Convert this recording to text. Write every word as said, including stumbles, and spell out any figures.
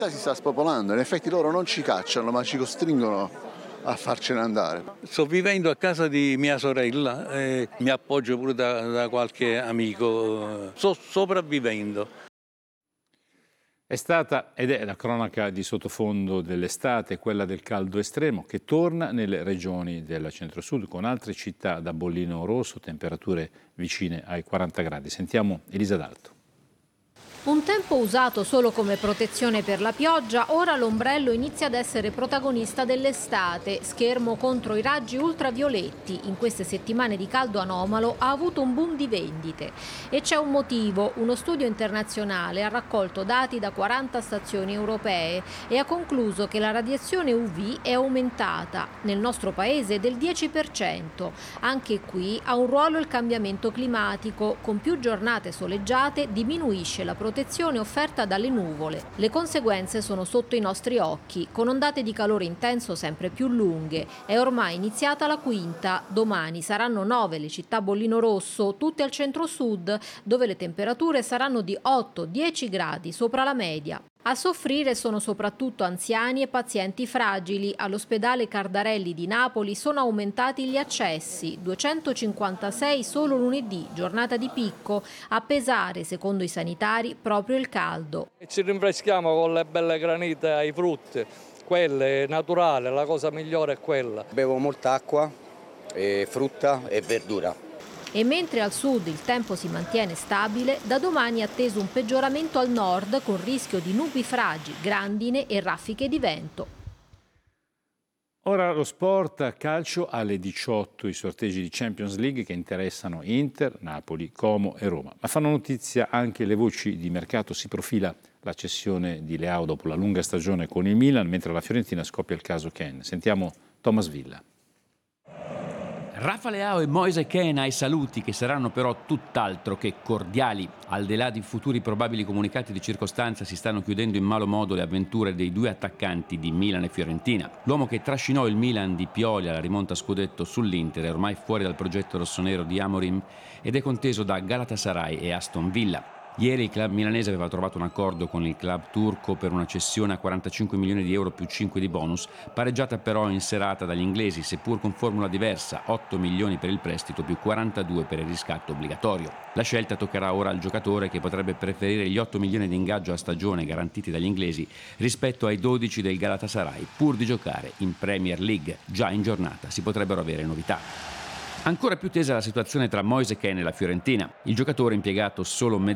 Si sta spopolando, in effetti loro non ci cacciano ma ci costringono a farcene andare. Sto vivendo a casa di mia sorella e mi appoggio pure da, da qualche amico, sto sopravvivendo. È stata ed è la cronaca di sottofondo dell'estate, quella del caldo estremo che torna nelle regioni del centro-sud con altre città da bollino rosso, temperature vicine ai quaranta gradi. Sentiamo Elisa D'Alto. Un tempo usato solo come protezione per la pioggia, ora l'ombrello inizia ad essere protagonista dell'estate. Schermo contro i raggi ultravioletti. In queste settimane di caldo anomalo ha avuto un boom di vendite. E c'è un motivo. Uno studio internazionale ha raccolto dati da quaranta stazioni europee e ha concluso che la radiazione U V è aumentata, nel nostro paese del dieci per cento. Anche qui ha un ruolo il cambiamento climatico. Con più giornate soleggiate diminuisce la protezione protezione offerta dalle nuvole. Le conseguenze sono sotto i nostri occhi, con ondate di calore intenso sempre più lunghe. È ormai iniziata la quinta. Domani saranno nove le città a bollino rosso, tutte al centro-sud, dove le temperature saranno di otto dieci gradi sopra la media. A soffrire sono soprattutto anziani e pazienti fragili. All'ospedale Cardarelli di Napoli sono aumentati gli accessi, duecentocinquantasei solo lunedì, giornata di picco, a pesare, secondo i sanitari, proprio il caldo. Ci rinfreschiamo con le belle granite ai frutti, quelle naturali, la cosa migliore è quella. Bevo molta acqua, e frutta e verdura. E mentre al sud il tempo si mantiene stabile, da domani è atteso un peggioramento al nord con rischio di nubi fragi, grandine e raffiche di vento. Ora lo sport, calcio alle diciotto, i sorteggi di Champions League che interessano Inter, Napoli, Como e Roma. Ma fanno notizia anche le voci di mercato, si profila la cessione di Leao dopo la lunga stagione con il Milan, mentre alla Fiorentina scoppia il caso Ken. Sentiamo Thomas Villa. Rafa Leao e Moise Kean ai saluti, che saranno però tutt'altro che cordiali. Al di là di futuri probabili comunicati di circostanza, si stanno chiudendo in malo modo le avventure dei due attaccanti di Milan e Fiorentina. L'uomo che trascinò il Milan di Pioli alla rimonta scudetto sull'Inter è ormai fuori dal progetto rossonero di Amorim ed è conteso da Galatasaray e Aston Villa. Ieri il club milanese aveva trovato un accordo con il club turco per una cessione a quarantacinque milioni di euro più cinque di bonus, pareggiata però in serata dagli inglesi, seppur con formula diversa, otto milioni per il prestito più quarantadue per il riscatto obbligatorio. La scelta toccherà ora al giocatore, che potrebbe preferire gli otto milioni di ingaggio a stagione garantiti dagli inglesi rispetto ai dodici del Galatasaray, pur di giocare in Premier League. Già in giornata si potrebbero avere novità. Ancora più tesa la situazione tra Moise Kean e la Fiorentina. Il giocatore, impiegato solo